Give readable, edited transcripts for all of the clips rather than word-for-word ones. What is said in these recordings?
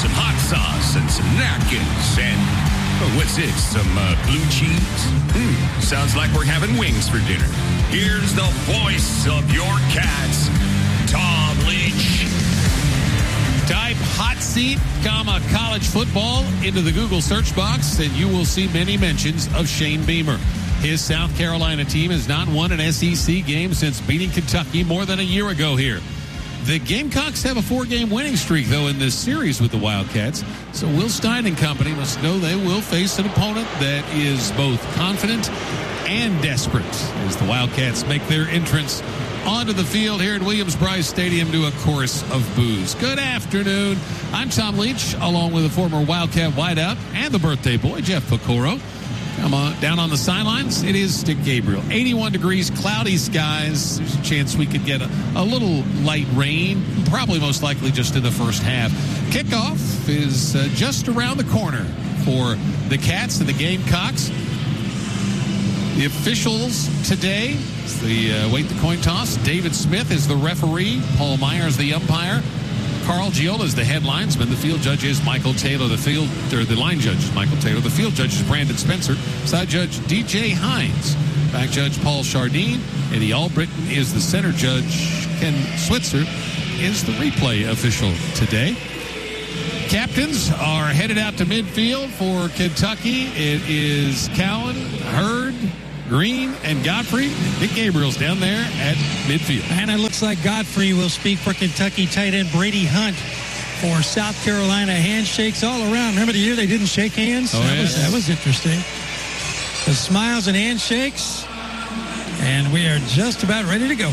some hot sauce and some napkins and, what's this, some blue cheese? Sounds like we're having wings for dinner. Here's the voice of your Cats, Tom Leach. Type hot seat, college football into the Google search box, and you will see many mentions of Shane Beamer. His South Carolina team has not won an SEC game since beating Kentucky more than a year ago here. The Gamecocks have a 4-game winning streak, though, in this series with the Wildcats. So Will Stein and company must know they will face an opponent that is both confident and desperate as the Wildcats make their entrance onto the field here at Williams-Brice Stadium to a chorus of boos. Good afternoon. I'm Tom Leach, along with the former Wildcat wideout and the birthday boy, Jeff Pecoro. Come on, down on the sidelines, it is Dick Gabriel. 81 degrees, cloudy skies. There's a chance we could get a little light rain, probably most likely just in the first half. Kickoff is just around the corner for the Cats and the Gamecocks. The officials today, the wait the coin toss. David Smith is the referee. Paul Myers the umpire. Carl Giola is the head linesman. The field judge is Michael Taylor. The line judge is Michael Taylor. The field judge is Brandon Spencer. Side judge DJ Hines. Back judge Paul Chardine. Eddie Albritton is the center judge. Ken Switzer is the replay official today. Captains are headed out to midfield for Kentucky. It is Cowan, Hurd, Green, and Godfrey. Dick Gabriel's down there at midfield. And it looks like Godfrey will speak for Kentucky tight end Brady Hunt for South Carolina. Handshakes all around. Remember the year they didn't shake hands? That was interesting. The smiles and handshakes. And we are just about ready to go.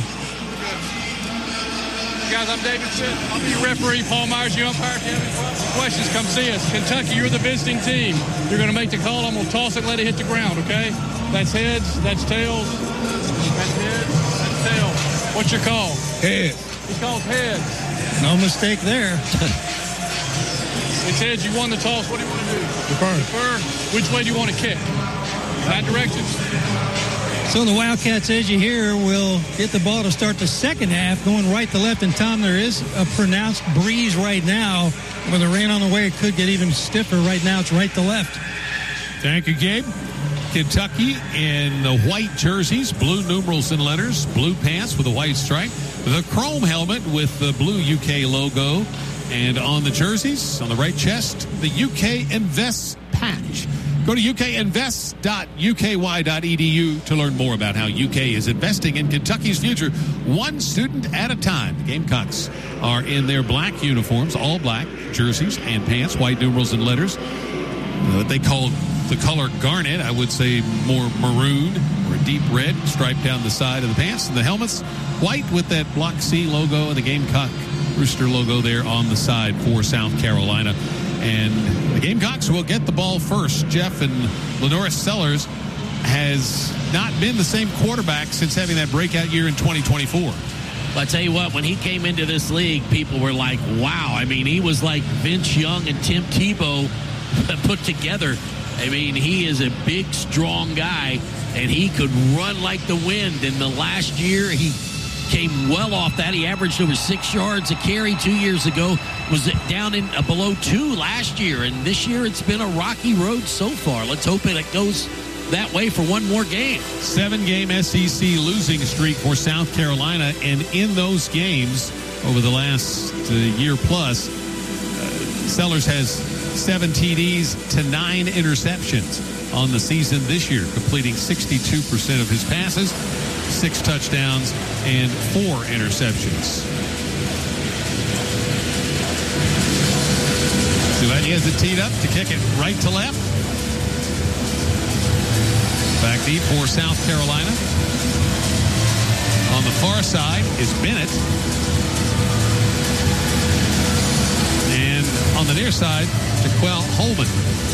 Guys, I'm David Smith. I'll be your referee. Paul Myers, your umpire. If you have any questions, come see us. Kentucky, you're the visiting team. You're going to make the call. I'm going to toss it and let it hit the ground, okay? That's heads. That's tails. That's heads. That's tails. What's your call? Head. He calls heads. No mistake there. It's heads. You won the toss. What do you want to do? Defer. Which way do you want to kick? That direction. So the Wildcats, as you hear, will get the ball to start the second half, going right to left. And, Tom, there is a pronounced breeze right now. With the rain on the way, it could get even stiffer. Right now, it's right to left. Thank you, Gabe. Kentucky in the white jerseys, blue numerals and letters, blue pants with a white stripe, the chrome helmet with the blue UK logo, and on the jerseys, on the right chest, the UK Invest patch. Go to ukinvest.uky.edu to learn more about how UK is investing in Kentucky's future, one student at a time. The Gamecocks are in their black uniforms, all black jerseys and pants, white numerals and letters. What they call the color garnet, I would say more maroon or a deep red stripe down the side of the pants. And the helmets, white with that Block C logo and the Gamecock Rooster logo there on the side for South Carolina. And the Gamecocks will get the ball first. Jeff, and Lenoris Sellers has not been the same quarterback since having that breakout year in 2024. But I tell you what, when he came into this league, people were like, wow. I mean, he was like Vince Young and Tim Tebow put together. I mean, he is a big, strong guy, and he could run like the wind. And the last year, he came well off that. He averaged over 6 yards a carry 2 years ago. Was down in below 2 last year, and this year it's been a rocky road so far. Let's hope it goes that way for one more game. 7-game SEC losing streak for South Carolina, and in those games over the last year plus, Sellers has 7 TDs to 9 interceptions on the season this year, completing 62% of his passes, 6 touchdowns, and 4 interceptions. He has it teed up to kick it right to left. Back deep for South Carolina. On the far side is Bennett. And on the near side, Jaquel Holman.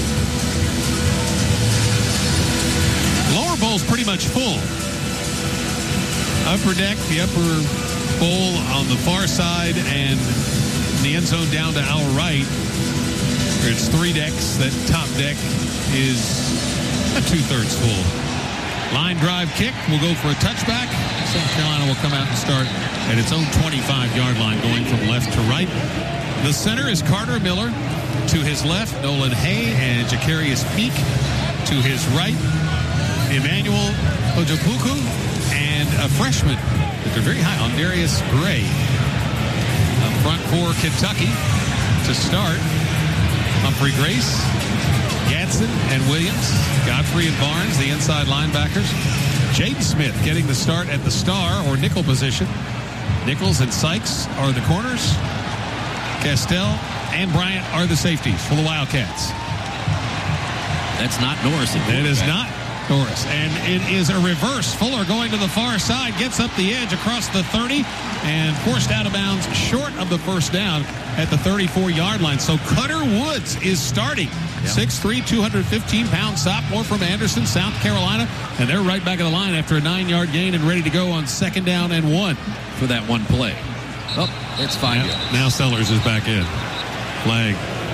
Lower bowl's pretty much full. Upper deck, the upper bowl on the far side, and the end zone down to our right. It's 3 decks. That top deck is a 2/3 full. Line drive kick will go for a touchback. South Carolina will come out and start at its own 25-yard line, going from left to right. The center is Carter Miller. to his left, Nolan Hay and Jacarius Peak. To his right, Emmanuel Ojopuku and a freshman that they're very high on, Darius Gray. Up front for Kentucky to start, Humphrey Grace, Gadsden and Williams, Godfrey and Barnes, the inside linebackers. Jaden Smith getting the start at the star or nickel position. Nichols and Sykes are the corners. Castell and Bryant are the safeties for the Wildcats. That's not Norris. It is not Norris. And it is a reverse. Fuller going to the far side, gets up the edge across the 30 and forced out of bounds short of the first down at the 34-yard line. So Cutter Woods is starting. 6'3", 215-pound sophomore from Anderson, South Carolina. And they're right back at the line after a 9-yard gain and ready to go on 2nd down and 1. For that one play. Oh, it's fine. Now Sellers is back in. Flag.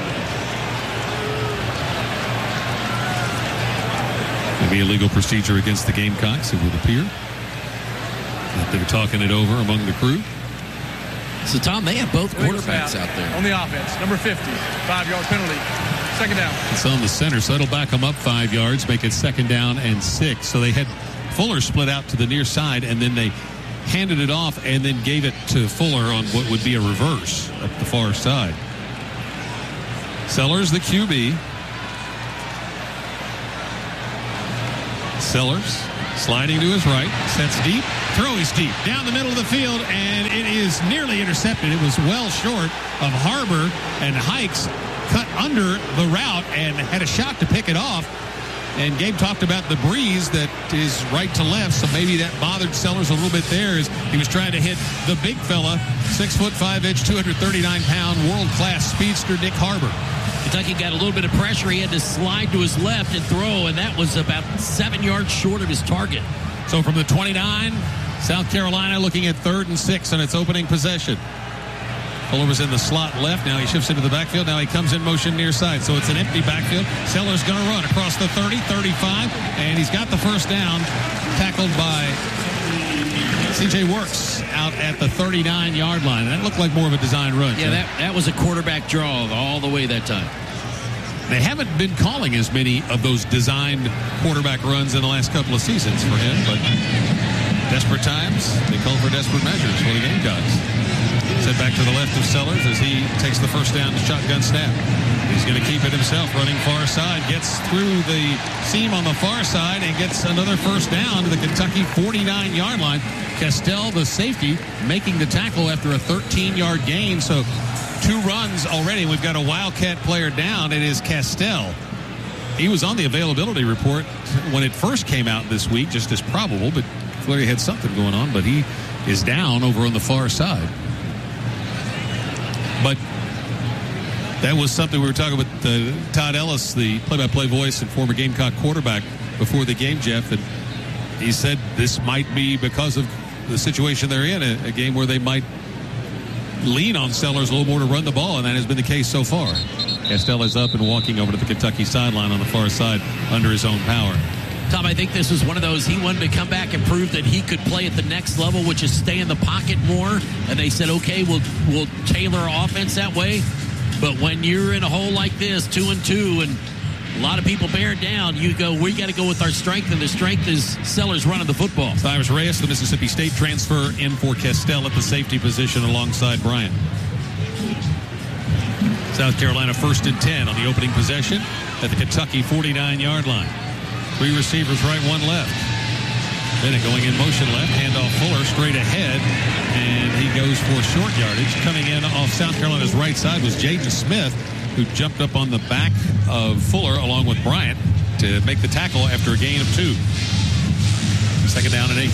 Maybe a legal procedure against the Gamecocks, it would appear. That they're talking it over among the crew. So, Tom, they have both quarterbacks out there. On the offense, number 50, 5-yard penalty. 2nd down. It's on the center, so it'll back them up 5 yards, make it 2nd down and 6. So they had Fuller split out to the near side, and then they handed it off and then gave it to Fuller on what would be a reverse up the far side. Sellers, the QB. Sellers sliding to his right, sets deep, throw is deep, down the middle of the field, and it is nearly intercepted. It was well short of Harbor, and Hikes cut under the route and had a shot to pick it off. And Gabe talked about the breeze that is right to left, so maybe that bothered Sellers a little bit there as he was trying to hit the big fella, 6'5", 239-pound world-class speedster Nick Harbor. Kentucky got a little bit of pressure. He had to slide to his left and throw, and that was about 7 yards short of his target. So from the 29, South Carolina looking at 3rd and 6 on its opening possession. Fuller was in the slot left. Now he shifts into the backfield. Now he comes in motion near side. So it's an empty backfield. Sellers going to run across the 30, 35, and he's got the first down, tackled by C.J. Works out at the 39-yard line. That looked like more of a design run. Yeah, that was a quarterback draw all the way that time. They haven't been calling as many of those designed quarterback runs in the last couple of seasons for him, but desperate times, they call for desperate measures for the Gamecocks. Set back to the left of Sellers as he takes the first down shotgun snap. He's going to keep it himself, running far side, gets through the seam on the far side and gets another first down to the Kentucky 49-yard line. Castell, the safety, making the tackle after a 13-yard gain. So 2 runs already. We've got a Wildcat player down. It is Castell. He was on the availability report when it first came out this week, just as probable, but clearly had something going on. But he is down over on the far side. But that was something we were talking with Todd Ellis, the play-by-play voice and former Gamecock quarterback, before the game, Jeff. And he said this might be because of the situation they're in, a game where they might lean on Sellers a little more to run the ball, and that has been the case so far. Castell is up and walking over to the Kentucky sideline on the far side under his own power. Tom, I think this was one of those, he wanted to come back and prove that he could play at the next level, which is stay in the pocket more. And they said, okay, we'll tailor our offense that way. But when you're in a hole like this, 2-2, and a lot of people bear down, you go, we got to go with our strength, and the strength is Sellers running the football. Cyrus Reyes, the Mississippi State transfer, in for Castell at the safety position alongside Bryant. South Carolina 1st and 10 on the opening possession at the Kentucky 49-yard line. 3 receivers right, 1 left. Bennett going in motion left, handoff Fuller straight ahead, and he goes for short yardage. Coming in off South Carolina's right side was Jaden Smith, who jumped up on the back of Fuller along with Bryant to make the tackle after a gain of 2. 2nd down and 8.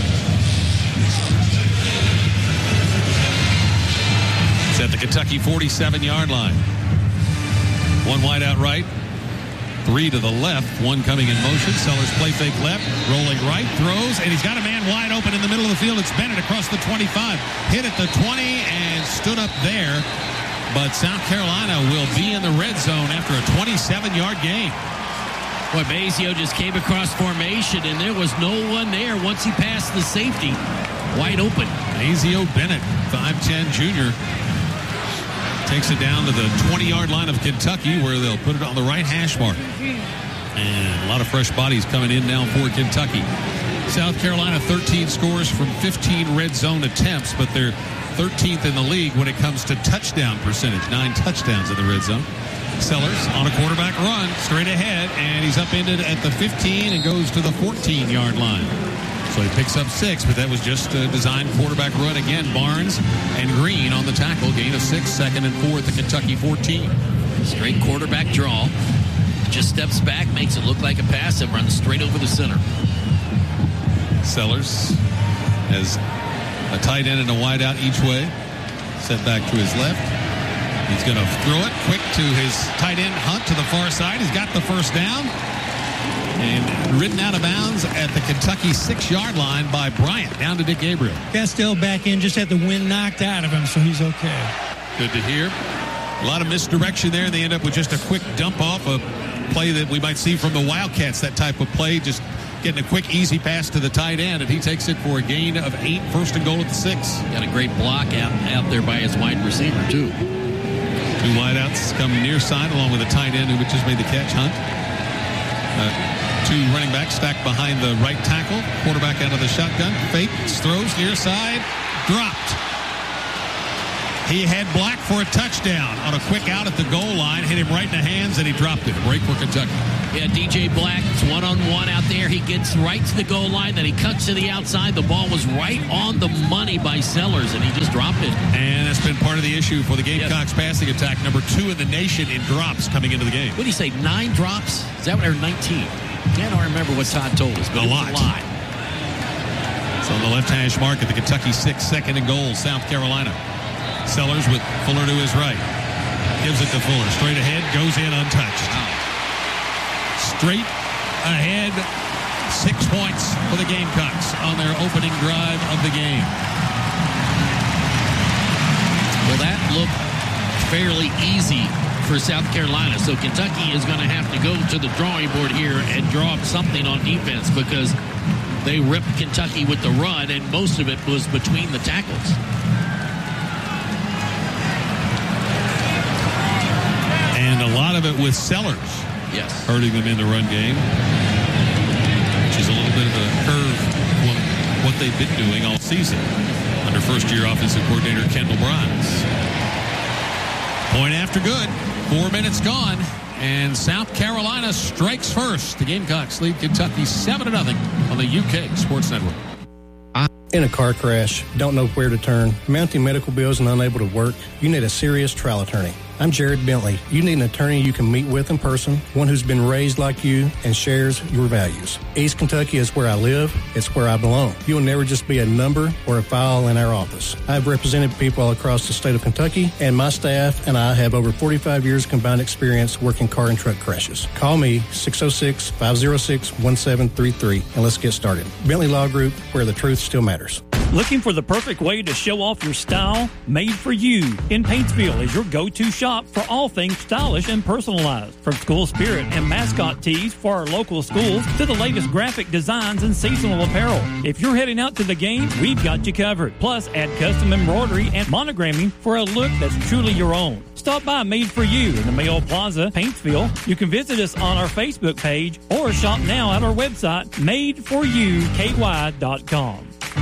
It's at the Kentucky 47-yard line. 1 wide out right. 3 to the left, 1 coming in motion. Sellers play fake left, rolling right, throws, and he's got a man wide open in the middle of the field. It's Bennett across the 25, hit at the 20 and stood up there. But South Carolina will be in the red zone after a 27-yard gain. Boy, Mazio just came across formation, and there was no one there once he passed the safety. Wide open. Mazio Bennett, 5'10 junior. Takes it down to the 20-yard line of Kentucky, where they'll put it on the right hash mark. And a lot of fresh bodies coming in now for Kentucky. South Carolina, 13 scores from 15 red zone attempts, but they're 13th in the league when it comes to touchdown percentage. 9 touchdowns in the red zone. Sellers on a quarterback run, straight ahead, and he's upended at the 15 and goes to the 14-yard line. So he picks up 6, but that was just a designed quarterback run. Again, Barnes and Green on the tackle. Gain of 6, 2nd and 4 at the Kentucky 14. Straight quarterback draw. Just steps back, makes it look like a pass, and runs straight over the center. Sellers has a tight end and a wide out each way. Set back to his left. He's going to throw it quick to his tight end, Hunt, to the far side. He's got the first down. And ridden out of bounds at the Kentucky 6-yard line by Bryant. Down to Dick Gabriel. Castell back in, just had the wind knocked out of him, so he's okay. Good to hear. A lot of misdirection there. They end up with just a quick dump off, a play that we might see from the Wildcats, that type of play, just getting a quick, easy pass to the tight end, and he takes it for a gain of 8, 1st and goal at the 6. Got a great block out there by his wide receiver, too. 2 wideouts come near side, along with a tight end who just made the catch, Hunt. 2 running backs stacked behind the right tackle. Quarterback out of the shotgun. Fakes, throws near side. Dropped. He had Black for a touchdown on a quick out at the goal line. Hit him right in the hands, and he dropped it. Break for Kentucky. Yeah, DJ Black, it's one-on-one out there. He gets right to the goal line, then he cuts to the outside. The ball was right on the money by Sellers, and he just dropped it. And that's been part of the issue for the Gamecocks passing attack. Number 2 in the nation in drops coming into the game. What do you say, 9 drops? Is that what, or 19? I don't remember what Todd told us, but a lot. It's on the left hash mark at the Kentucky 6, 2nd and goal, South Carolina. Sellers with Fuller to his right. Gives it to Fuller. Straight ahead, goes in untouched. Wow. Straight ahead, 6 points for the Gamecocks on their opening drive of the game. Well, that looked fairly easy for South Carolina. So Kentucky is going to have to go to the drawing board here and draw up something on defense, because they ripped Kentucky with the run, and most of it was between the tackles. And a lot of it with Sellers. Yes. Hurting them in the run game, which is a little bit of a curve from what they've been doing all season under first-year offensive coordinator Kendall Brines. Point after good. 4 minutes gone, and South Carolina strikes first. The Gamecocks lead Kentucky 7-0 on the UK Sports Network. In a car crash, don't know where to turn, mounting medical bills and unable to work, you need a serious trial attorney. I'm Jared Bentley. You need an attorney you can meet with in person, one who's been raised like you and shares your values. East Kentucky is where I live. It's where I belong. You will never just be a number or a file in our office. I've represented people all across the state of Kentucky, and my staff and I have over 45 years combined experience working car and truck crashes. Call me 606-506-1733 and let's get started. Bentley Law Group, where the truth still matters. Looking for the perfect way to show off your style? Made for You in Paintsville is your go-to shop for all things stylish and personalized. From school spirit and mascot tees for our local schools to the latest graphic designs and seasonal apparel. If you're heading out to the game, we've got you covered. Plus, add custom embroidery and monogramming for a look that's truly your own. Stop by Made for You in the Mayo Plaza, Paintsville. You can visit us on our Facebook page or shop now at our website, madeforyouky.com.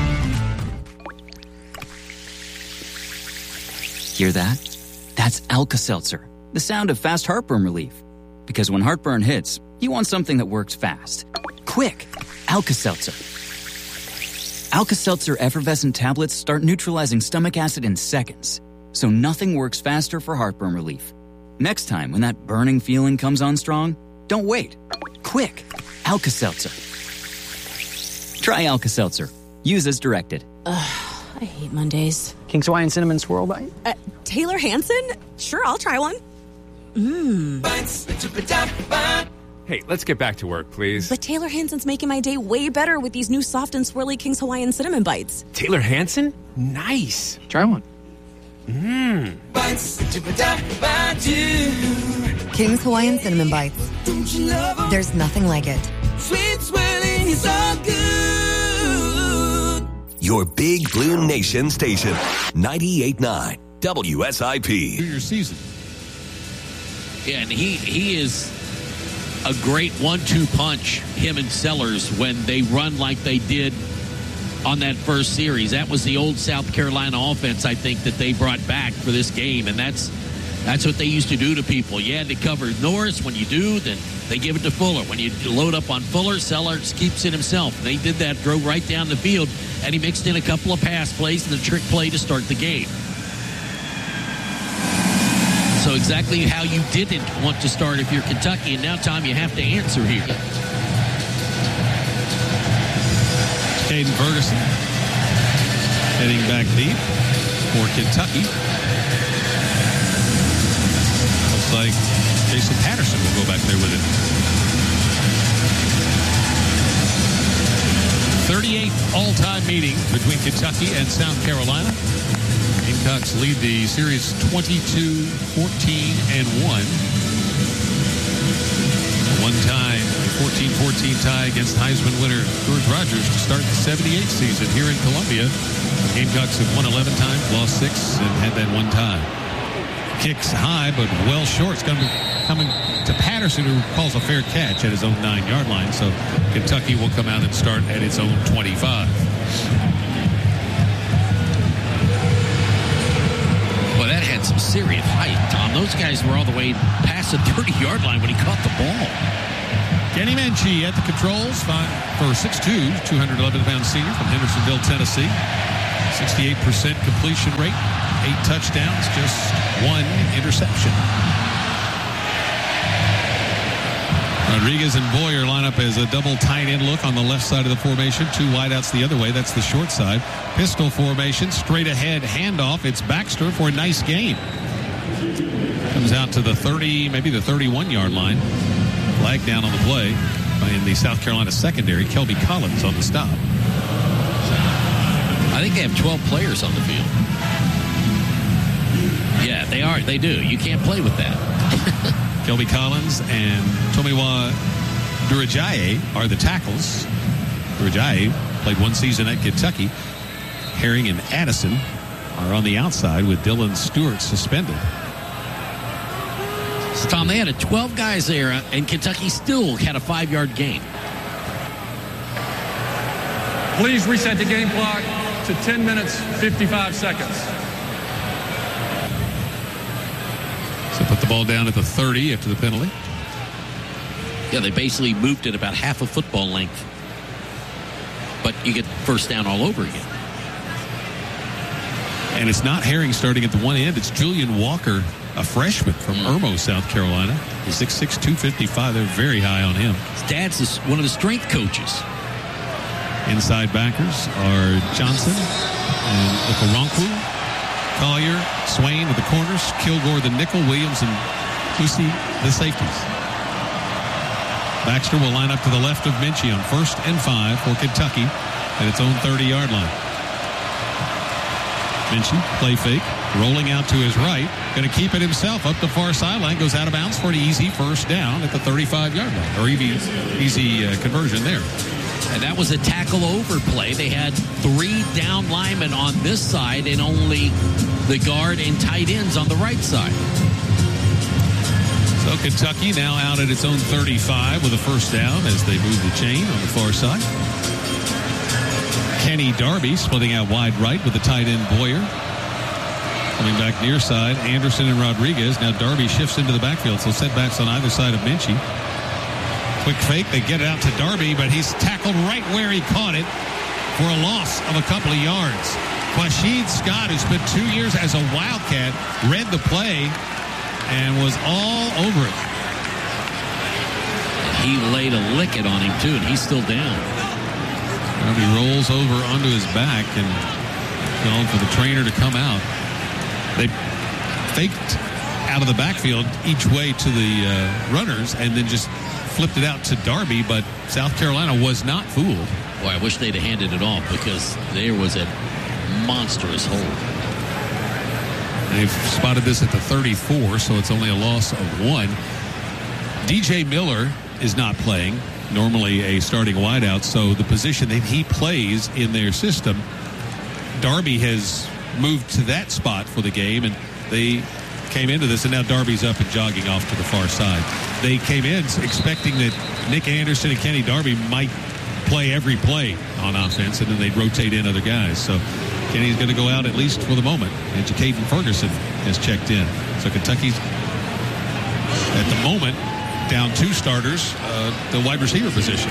Hear that? That's Alka-Seltzer, the sound of fast heartburn relief. Because when heartburn hits, you want something that works fast. Quick, Alka-Seltzer. Alka-Seltzer effervescent tablets start neutralizing stomach acid in seconds, so nothing works faster for heartburn relief. Next time when that burning feeling comes on strong, don't wait. Quick, Alka-Seltzer. Try Alka-Seltzer. Use as directed. I hate Mondays. King's Hawaiian Cinnamon Swirl Bite? Taylor Hanson? Sure, I'll try one. Hey, let's get back to work, please. But Taylor Hanson's making my day way better with these new soft and swirly King's Hawaiian Cinnamon Bites. Taylor Hanson? Nice. Try one. King's Hawaiian Cinnamon Bites. There's nothing like it. Sweet swirling is all good. Your Big Blue Nation station, 98.9 WSIP. Your season. Yeah, and he is a great 1-2 punch, him and Sellers, when they run like they did on that first series. That was the old South Carolina offense, I think, that they brought back for this game, and that's what they used to do to people. You had to cover Norris. When you do, then they give it to Fuller. When you load up on Fuller, Sellers keeps it himself. They did that, drove right down the field, and he mixed in a couple of pass plays and the trick play to start the game. So exactly how you didn't want to start if you're Kentucky, and now, Tom, you have to answer here. Caden Ferguson heading back deep for Kentucky. Looks like Jason Patterson will go back there with it. 38th all-time meeting between Kentucky and South Carolina. Gamecocks lead the series 22-14-1. One-time 14-14 tie against Heisman winner George Rogers to start the 78th season here in Columbia. The Gamecocks have won 11 times, lost 6, and had that one tie. Kicks high, but well short. It's coming to Patterson, who calls a fair catch at his own 9-yard line. So Kentucky will come out and start at its own 25. Well, that had some serious height, Tom. Those guys were all the way past the 30-yard line when he caught the ball. Kenny Menchie at the controls for 6'2", 211-pound senior from Hendersonville, Tennessee. 68% completion rate, 8 touchdowns, just 1 interception. Rodriguez and Boyer line up as a double tight end look on the left side of the formation. 2 wideouts the other way. That's the short side. Pistol formation, straight ahead handoff. It's Baxter for a nice game. Comes out to the 30, maybe the 31-yard line. Flag down on the play in the South Carolina secondary. Kelby Collins on the stop. I think they have 12 players on the field. Yeah, they are. They do. You can't play with that. Kelby Collins and Tomiwa Durajaye are the tackles. Durajaye played 1 season at Kentucky. Herring and Addison are on the outside with Dylan Stewart suspended. So, Tom, they had 12 guys there, and Kentucky still had a 5-yard gain. Please reset the game clock to 10 minutes, 55 seconds. So put the ball down at the 30 after the penalty. Yeah, they basically moved it about half a football length. But you get first down all over again. And it's not Herring starting at the one end. It's Julian Walker, a freshman from Irmo, South Carolina. He's 6'6", 255. They're very high on him. His dad's one of the strength coaches. Inside backers are Johnson and Okoronkwo, Collier, Swain with the corners, Kilgore the nickel, Williams and Tusi the safeties. Baxter will line up to the left of Menchie on 1st and 5 for Kentucky at its own 30-yard line. Menchie, play fake, rolling out to his right, going to keep it himself up the far sideline, goes out of bounds for an easy first down at the 35-yard line, or easy conversion there. And that was a tackle over play. They had 3 down linemen on this side and only the guard and tight ends on the right side. So Kentucky now out at its own 35 with a first down as they move the chain on the far side. Kenny Darby splitting out wide right with the tight end Boyer. Coming back near side, Anderson and Rodriguez. Now Darby shifts into the backfield, so setbacks on either side of Menchie. Quick fake, they get it out to Darby, but he's tackled right where he caught it for a loss of a couple of yards. Quashid Scott, who spent 2 years as a Wildcat, read the play and was all over it. He laid a licket on him, too, and he's still down. Darby rolls over onto his back and called for the trainer to come out. They faked out of the backfield each way to the runners and then just flipped it out to Darby, but South Carolina was not fooled. Boy, I wish they'd have handed it off because there was a monstrous hold. They've spotted this at the 34, so it's only a loss of 1. DJ Miller is not playing, normally a starting wideout, so the position that he plays in their system, Darby has moved to that spot for the game, and they came into this, and now Darby's up and jogging off to the far side. They came in expecting that Nick Anderson and Kenny Darby might play every play on offense, and then they'd rotate in other guys. So Kenny's going to go out at least for the moment, and Jacaden Ferguson has checked in. So Kentucky's, at the moment, down 2 starters, the wide receiver position.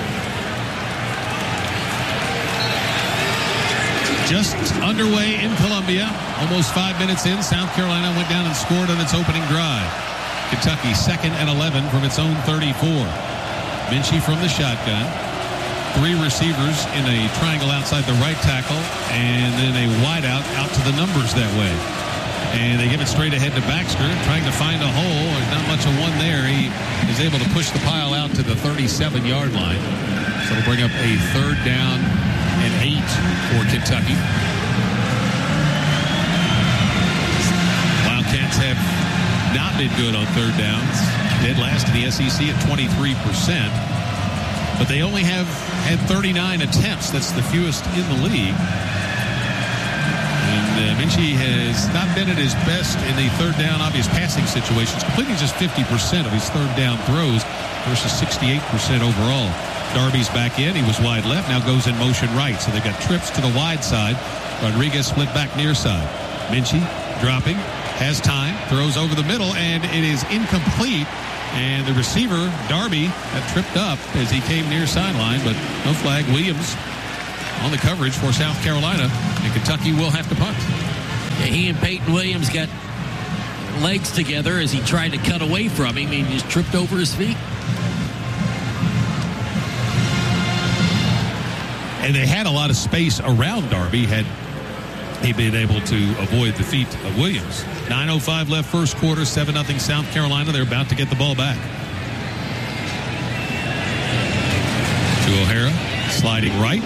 Just underway in Columbia. Almost 5 minutes in, South Carolina went down and scored on its opening drive. Kentucky 2nd and 11 from its own 34. Minchie from the shotgun. 3 receivers in a triangle outside the right tackle, and then a wide out to the numbers that way. And they give it straight ahead to Baxter, trying to find a hole. There's not much of one there. He is able to push the pile out to the 37-yard line. So it'll bring up a 3rd down and 8 for Kentucky. Wildcats have not been good on 3rd downs. Dead last in the SEC at 23%. But they only have had 39 attempts. That's the fewest in the league. And Minchie has not been at his best in the 3rd down obvious passing situations, completing just 50% of his 3rd down throws versus 68% overall. Darby's back in. He was wide left. Now goes in motion right. So they've got trips to the wide side. Rodriguez split back near side. Minchie dropping. Has time. Throws over the middle. And it is incomplete. And the receiver, Darby, got tripped up as he came near sideline. But no flag. Williams on the coverage for South Carolina. And Kentucky will have to punt. Yeah, he and Peyton Williams got legs together as he tried to cut away from him. He just tripped over his feet. And they had a lot of space around Darby had he been able to avoid the feet of Williams. 9:05 left first quarter, 7-0 South Carolina. They're about to get the ball back. To O'Hara, sliding right.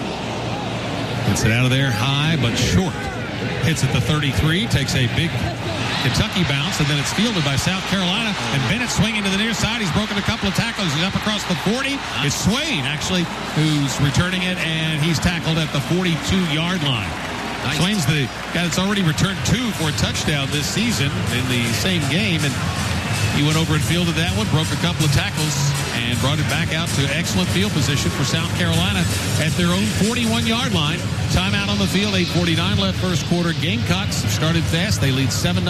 Gets it out of there high but short. Hits at the 33, takes a big Kentucky bounce, and then it's fielded by South Carolina. And Bennett swinging to the near side. He's broken a couple of tackles. He's up across the 40. It's Swain, actually, who's returning it, and he's tackled at the 42-yard line. Nice. Swain's the guy that's already returned 2 for a touchdown this season in the same game, and he went over and fielded that one, broke a couple of tackles, and brought it back out to excellent field position for South Carolina at their own 41-yard line. Timeout on the field, 8:49 left first quarter. Gamecocks started fast. They lead 7-0.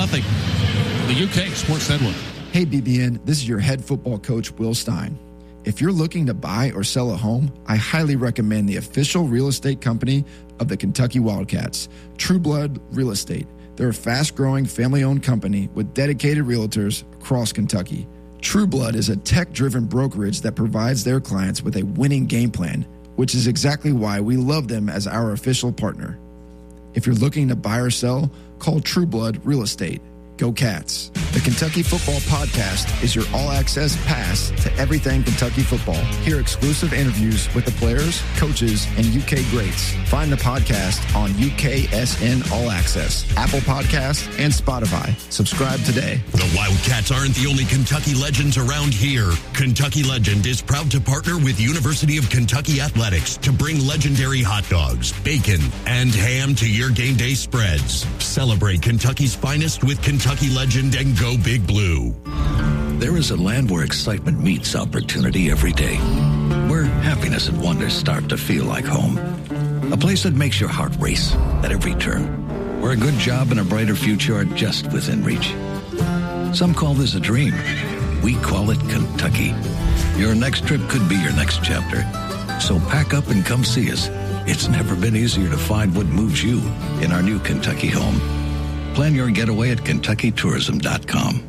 The UK Sports Network. Hey, BBN, this is your head football coach, Will Stein. If you're looking to buy or sell a home, I highly recommend the official real estate company of the Kentucky Wildcats, True Blood Real Estate. They're a fast-growing, family-owned company with dedicated realtors across Kentucky. True Blood is a tech-driven brokerage that provides their clients with a winning game plan, which is exactly why we love them as our official partner. If you're looking to buy or sell, call True Blood Real Estate. Go Cats. The Kentucky Football Podcast is your all-access pass to everything Kentucky football. Hear exclusive interviews with the players, coaches, and UK greats. Find the podcast on UKSN All Access, Apple Podcasts, and Spotify. Subscribe today. The Wildcats aren't the only Kentucky legends around here. Kentucky Legend is proud to partner with University of Kentucky Athletics to bring legendary hot dogs, bacon, and ham to your game day spreads. Celebrate Kentucky's finest with Kentucky Legend and go Big Blue. There is a land where excitement meets opportunity every day, where happiness and wonder start to feel like home. A place that makes your heart race at every turn, where a good job and a brighter future are just within reach. Some call this a dream. We call it Kentucky. Your next trip could be your next chapter. So pack up and come see us. It's never been easier to find what moves you in our new Kentucky home. Plan your getaway at KentuckyTourism.com.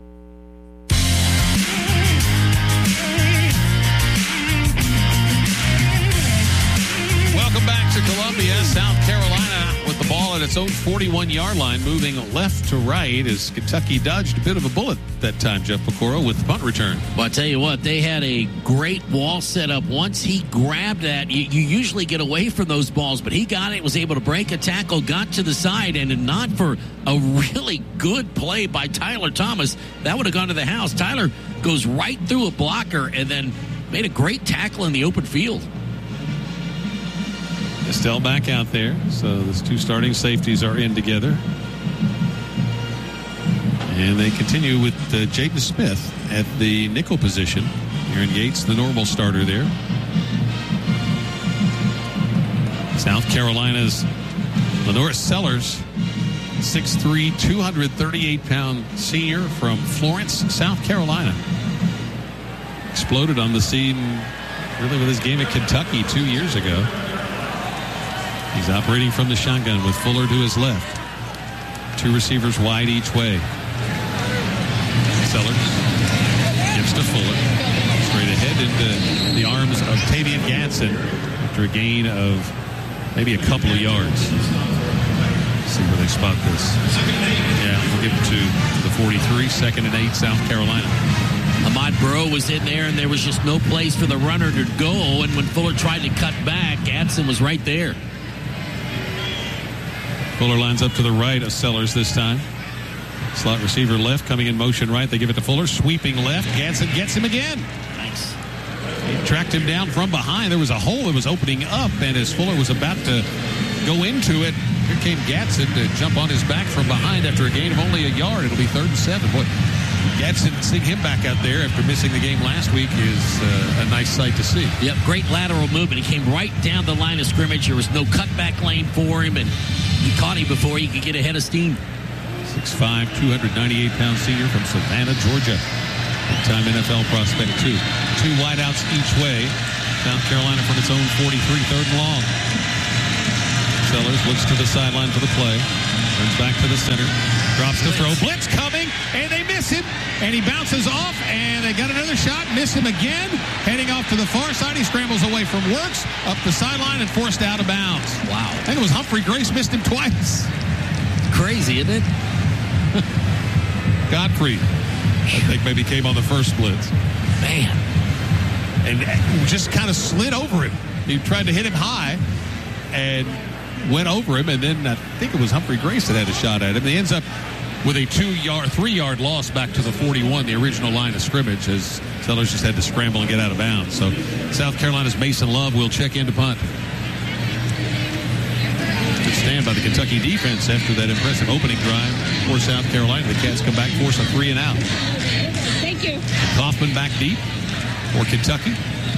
Welcome back to Columbia. South Carolina with the ball at its own 41-yard line, moving left to right as Kentucky dodged a bit of a bullet that time, Jeff Pecoro, with the punt return. Well, I tell you what, they had a great wall set up. Once he grabbed that, you usually get away from those balls, but he got it, was able to break a tackle, got to the side, and not for a really good play by Tyler Thomas, that would have gone to the house. Tyler goes right through a blocker and then made a great tackle in the open field. Estelle back out there. So the two starting safeties are in together. And they continue with Jaden Smith at the nickel position. Aaron Yates, the normal starter there. South Carolina's Lenora Sellers, 6'3", 238-pound senior from Florence, South Carolina. Exploded on the scene really with his game at Kentucky 2 years ago. He's operating from the shotgun with Fuller to his left. Two receivers wide each way. Sellers gives to Fuller. Straight ahead into the arms of Tavian Gadsden after a gain of maybe a couple of yards. See where they spot this. Yeah, we'll give it to the 43, 2nd and 8, South Carolina. Ahmad Burrow was in there, and there was just no place for the runner to go. And when Fuller tried to cut back, Gadsden was right there. Fuller lines up to the right of Sellers this time. Slot receiver left, coming in motion right. They give it to Fuller, sweeping left. Gadsden gets him again. Nice. He tracked him down from behind. There was a hole that was opening up, and as Fuller was about to go into it, here came Gadsden to jump on his back from behind after a gain of only a yard. It'll be 3rd and 7. Boy, Gadsden, seeing him back out there after missing the game last week is a nice sight to see. Yep, great lateral movement. He came right down the line of scrimmage. There was no cutback lane for him, and he caught him before he could get ahead of steam. 6'5", 298-pound senior from Savannah, Georgia. Big-time NFL prospect, too. Two wideouts each way. South Carolina from its own 43, 3rd and long. Sellers looks to the sideline for the play. Turns back to the center. Drops the throw. Blitz coming, and they miss him. And he bounces off, and they got another shot. Miss him again. Heading off to the far side. He scrambles away from Works, up the sideline, and forced out of bounds. Wow. I think it was Humphrey Grace missed him twice. Crazy, isn't it? Godfrey, I think maybe came on the first blitz. Man. And just kind of slid over him. He tried to hit him high and went over him, and then I think it was Humphrey Grace that had a shot at him. He ends up with a 3-yard loss back to the 41, the original line of scrimmage, as Sellers just had to scramble and get out of bounds. So South Carolina's Mason Love will check in to punt. Good stand by the Kentucky defense after that impressive opening drive for South Carolina. The Cats come back, force a 3 and out. Thank you. Kaufman back deep for Kentucky.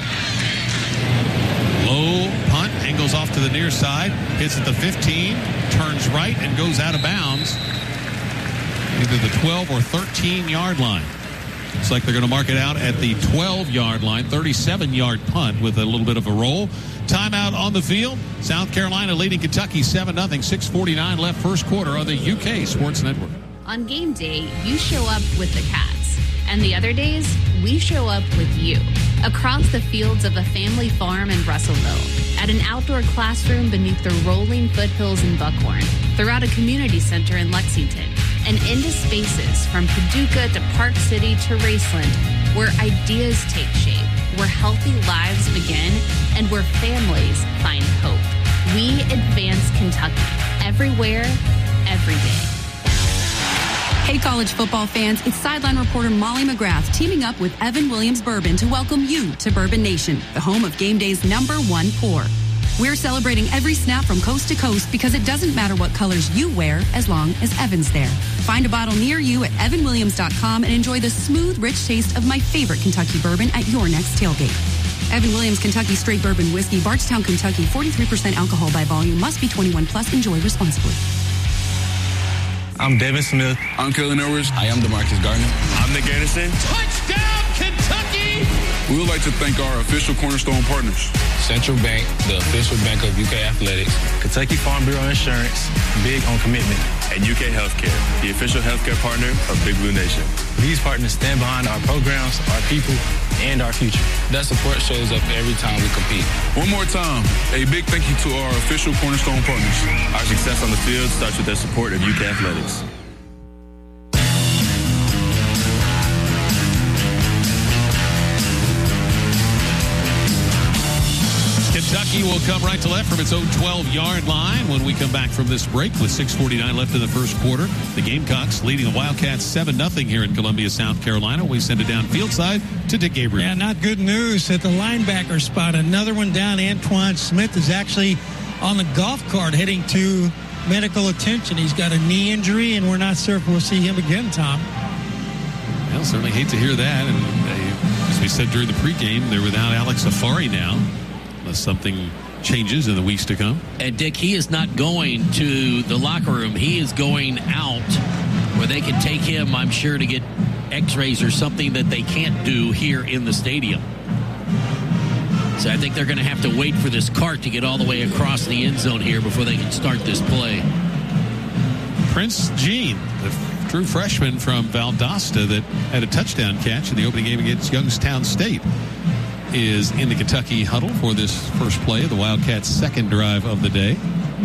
Low punt, angles off to the near side, hits at the 15, turns right, and goes out of bounds. Either the 12 or 13-yard line. Looks like they're going to mark it out at the 12-yard line, 37-yard punt with a little bit of a roll. Timeout on the field. South Carolina leading Kentucky 7-0. 6:49 left first quarter on the UK Sports Network. On game day, you show up with the Cats. And the other days, we show up with you. Across the fields of a family farm in Russellville, at an outdoor classroom beneath the rolling foothills in Buckhorn, throughout a community center in Lexington, and into spaces from Paducah to Park City to Raceland, where ideas take shape, where healthy lives begin, and where families find hope. We advance Kentucky everywhere, every day. Hey, college football fans, it's sideline reporter Molly McGrath teaming up with Evan Williams Bourbon to welcome you to Bourbon Nation, the home of game day's #1 pour. We're celebrating every snap from coast to coast because it doesn't matter what colors you wear as long as Evan's there. Find a bottle near you at evanwilliams.com and enjoy the smooth, rich taste of my favorite Kentucky bourbon at your next tailgate. Evan Williams Kentucky Straight Bourbon Whiskey, Bardstown, Kentucky, 43% alcohol by volume, must be 21 plus. Enjoy responsibly. I'm Devin Smith. I'm Kellen Edwards. I am DeMarcus Gardner. I'm Nick Anderson. Touchdown, Kentucky! We would like to thank our official Cornerstone partners. Central Bank, the official bank of UK Athletics. Kentucky Farm Bureau Insurance, big on commitment. And UK Healthcare, the official healthcare partner of Big Blue Nation. These partners stand behind our programs, our people, and our future. That support shows up every time we compete. One more time, a big thank you to our official Cornerstone partners. Our success on the field starts with their support of UK Athletics. Kentucky will come right to left from its own 12-yard line when we come back from this break with 6:49 left in the first quarter. The Gamecocks leading the Wildcats 7-0 here in Columbia, South Carolina. We send it down field side to Dick Gabriel. Yeah, not good news at the linebacker spot. Another one down. Antoine Smith is actually on the golf cart heading to medical attention. He's got a knee injury, and we're not sure if we'll see him again, Tom. Well, certainly hate to hear that. And as we said during the pregame, they're without Alex Safari now, unless something changes in the weeks to come. And Dick, he is not going to the locker room. He is going out where they can take him, I'm sure, to get x-rays or something that they can't do here in the stadium. So I think they're going to have to wait for this cart to get all the way across the end zone here before they can start this play. Prince Jean, the true freshman from Valdosta that had a touchdown catch in the opening game against Youngstown State, is in the Kentucky huddle for this first play of the Wildcats' second drive of the day.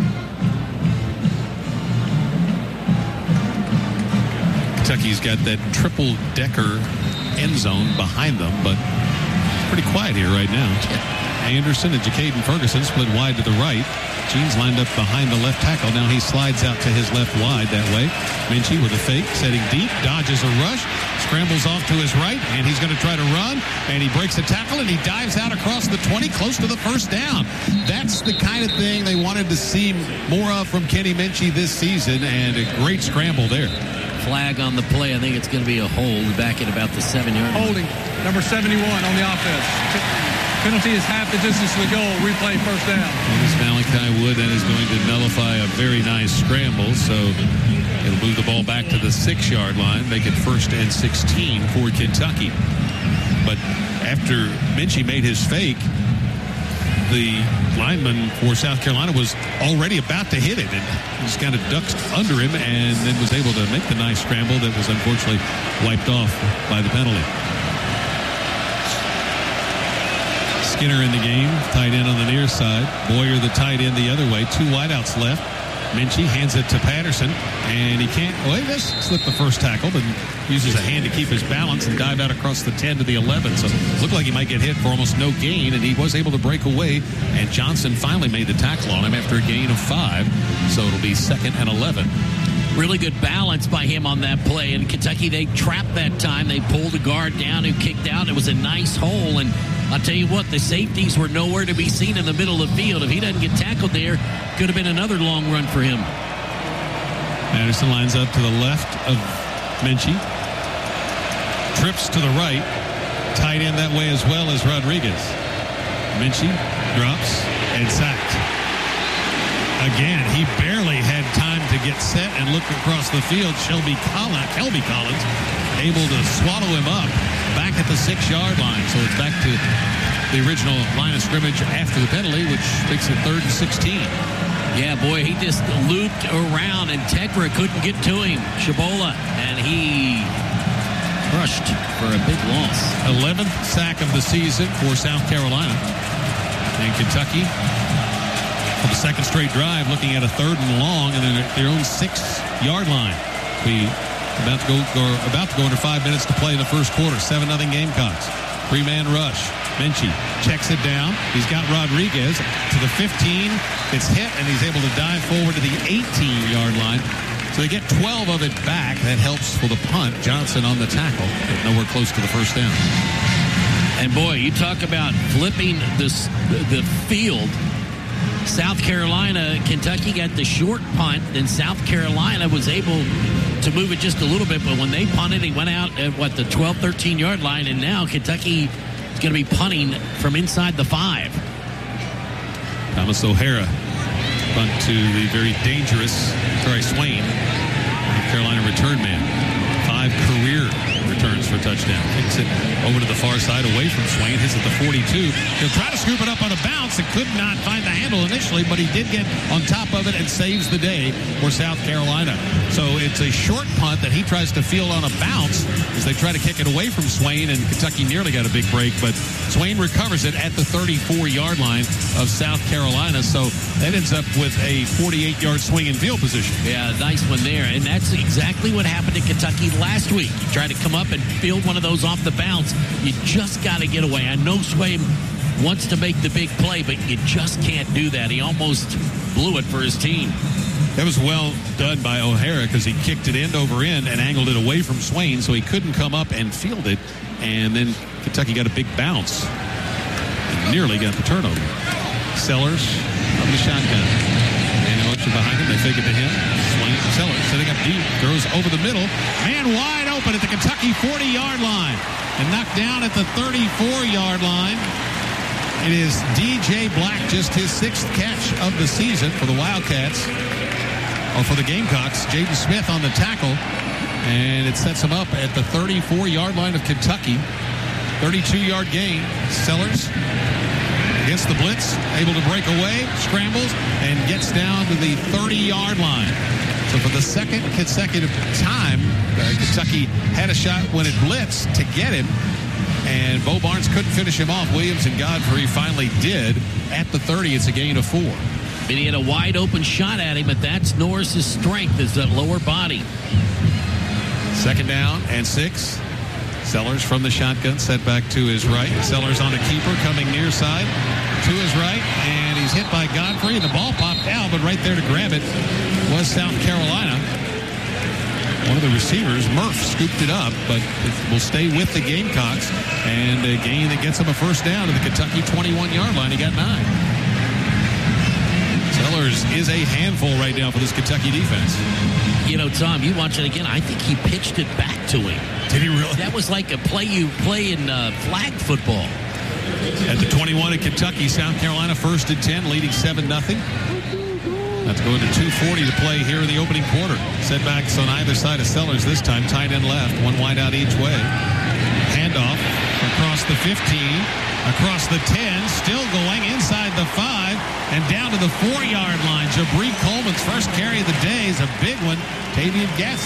Kentucky's got that triple-decker end zone behind them, but it's pretty quiet here right now. Anderson and Jacaden Ferguson split wide to the right. Jean's lined up behind the left tackle. Now he slides out to his left wide that way. Minchie with a fake, setting deep, dodges a rush, scrambles off to his right, and he's going to try to run, and he breaks a tackle, and he dives out across the 20, close to the first down. That's the kind of thing they wanted to see more of from Kenny Minchie this season, and a great scramble there. Flag on the play. I think it's going to be a hold back at about the 7-yard line. Holding, number 71 on the offense. Penalty is half the distance to the goal. Replay first down. And it's Malachi Wood that is going to nullify a very nice scramble, so it'll move the ball back to the 6-yard line, make it 1st and 16 for Kentucky. But after Minchie made his fake, the lineman for South Carolina was already about to hit it, and just kind of ducked under him and then was able to make the nice scramble that was unfortunately wiped off by the penalty. Skinner in the game, tight end on the near side. Boyer the tight end the other way. 2 wideouts left. Minchie hands it to Patterson, and he can't. Well, he just slipped the first tackle, but uses a hand to keep his balance and dive out across the 10 to the 11. So it looked like he might get hit for almost no gain, and he was able to break away. And Johnson finally made the tackle on him after a gain of 5. So it'll be 2nd and 11. Really good balance by him on that play. And Kentucky, they trapped that time. They pulled the guard down who kicked out. It was a nice hole. And I'll tell you what, the safeties were nowhere to be seen in the middle of the field. If he doesn't get tackled there, could have been another long run for him. Anderson lines up to the left of Minchie. Trips to the right. Tight end that way as well as Rodriguez. Minchie drops and sacked. Again, he barely had time to get set and look across the field. Kelby Collins able to swallow him up back at the 6-yard line. So it's back to the original line of scrimmage after the penalty, which makes it 3rd and 16. Yeah, boy, he just looped around, and Tegra couldn't get to him. Shabola, and he crushed for a big loss. 11th sack of the season for South Carolina. And Kentucky, for the second straight drive, looking at a 3rd and long and their own 6-yard line. We about to go under 5 minutes to play in the first quarter. 7-0 Gamecocks. 3-man rush. Minchie checks it down. He's got Rodriguez to the 15. It's hit, and he's able to dive forward to the 18-yard line. So they get 12 of it back. That helps for the punt. Johnson on the tackle, but nowhere close to the first down. And boy, you talk about flipping the field. South Carolina, Kentucky got the short punt, then South Carolina was able to move it just a little bit, but when they punted, he went out at, the 12, 13-yard line, and now Kentucky is going to be punting from inside the 5. Thomas O'Hara punt to the very dangerous Trey Swain, North Carolina return man. 5 career returns for touchdown. Kicks it over to the far side away from Swain. Hits at the 42. He'll try to scoop it up on a bounce and could not find the handle initially, but he did get on top of it and saves the day for South Carolina. So it's a short punt that he tries to field on a bounce as they try to kick it away from Swain, and Kentucky nearly got a big break, but Swain recovers it at the 34-yard line of South Carolina. So that ends up with a 48-yard swing and field position. Yeah, nice one there. And that's exactly what happened to Kentucky last week. You try to come up and field one of those off the bounce. You just got to get away. I know Swain wants to make the big play, but you just can't do that. He almost blew it for his team. That was well done by O'Hara because he kicked it end over end and angled it away from Swain, so he couldn't come up and field it. And then Kentucky got a big bounce and nearly got the turnover. Sellers from the shotgun. And in motion behind him. They fake it to him. Swing. Sellers setting up deep. Throws over the middle. Man wide open at the Kentucky 40-yard line. And knocked down at the 34-yard line. It is DJ Black, just his 6th catch of the season for the Wildcats. Or for the Gamecocks. Jaden Smith on the tackle. And it sets him up at the 34-yard line of Kentucky. 32-yard gain. Sellers against the blitz. Able to break away. Scrambles. And gets down to the 30-yard line. So for the second consecutive time, Kentucky had a shot when it blitzed to get him. And Bo Barnes couldn't finish him off. Williams and Godfrey finally did. At the 30, it's a gain of 4. And he had a wide open shot at him, but that's Norris's strength, is that lower body. 2nd down and 6. Sellers from the shotgun, set back to his right. Sellers on a keeper, coming near side to his right, and he's hit by Godfrey, and the ball popped out, but right there to grab it was South Carolina. One of the receivers, Murph, scooped it up, but it will stay with the Gamecocks, and a gain that gets him a 1st down to the Kentucky 21-yard line. He got 9. Sellers is a handful right now for this Kentucky defense. You know, Tom, you watch it again. I think he pitched it back to him. Did he really? That was like a play you play in flag football. At the 21 of Kentucky, South Carolina 1st and 10, leading 7-0. That's going to 2:40 to play here in the opening quarter. Setbacks on either side of Sellers this time. Tight end left, one wide out each way. Handoff across the 15, across the 10, still going inside the 5, and down to the 4-yard line. Jabri Coleman's first carry of the day is a big one. Tavian Gatz